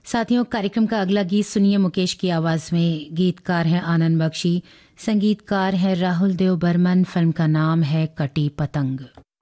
साथियों, कार्यक्रम का अगला गीत सुनिए मुकेश की आवाज में। गीतकार हैं आनंद बख्शी, संगीतकार हैं राहुल देव बर्मन। फिल्म का नाम है कटी पतंग।